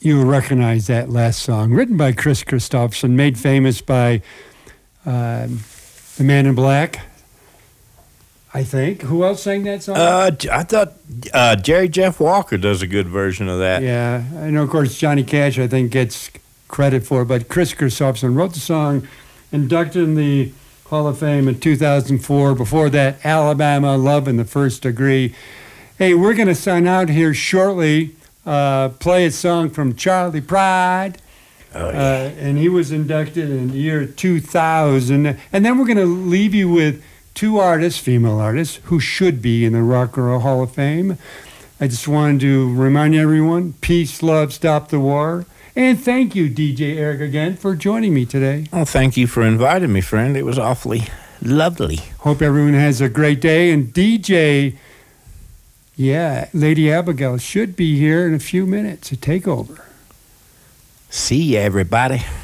You'll recognize that last song, written by Chris Christopherson, made famous by the Man in Black, I think. Who else sang that song? I thought Jerry Jeff Walker does a good version of that. Yeah, I know, of course, Johnny Cash, I think, gets credit for it, but Chris Christopherson wrote the song, inducted in the Hall of Fame in 2004. Before that, Alabama, Love in the First Degree. Hey, we're going to sign out here shortly. Play a song from Charlie Pride. Oh, yeah. And he was inducted in the year 2000. And then we're going to leave you with two artists, female artists, who should be in the Rock and Roll Hall of Fame. I just wanted to remind everyone, peace, love, stop the war. And thank you, DJ Eric, again, for joining me today. Well, thank you for inviting me, friend. It was awfully lovely. Hope everyone has a great day. And DJ, Lady Abigail should be here in a few minutes to take over. See you, everybody.